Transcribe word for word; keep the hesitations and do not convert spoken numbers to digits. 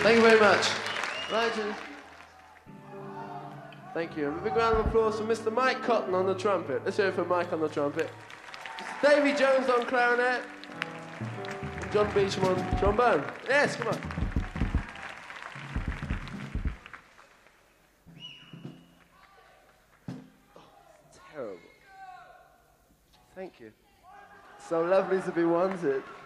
Thank you very much. Right, thank you. And a big round of applause for Mister Mike Cotton on the trumpet. Let's hear it for Mike on the trumpet. Davy Jones on clarinet. And John Beecham on trombone. Yes, come on. Oh, terrible. Thank you. So lovely to be wanted.